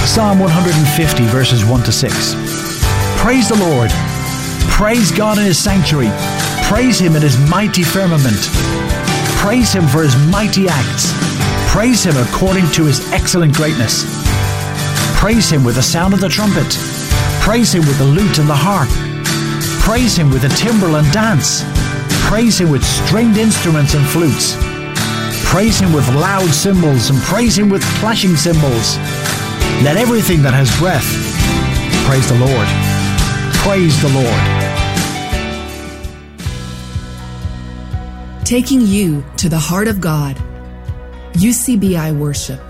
Psalm 150 verses 1 to 6. Praise the Lord. Praise God in His sanctuary. Praise Him in His mighty firmament. Praise Him for His mighty acts. Praise Him according to His excellent greatness. Praise Him with the sound of the trumpet. Praise Him with the lute and the harp. Praise Him with the timbrel and dance. Praise Him with stringed instruments and flutes. Praise Him with loud cymbals, and praise Him with clashing cymbals. Let everything that has breath praise the Lord. Praise the Lord. Taking you to the heart of God. UCBI Worship.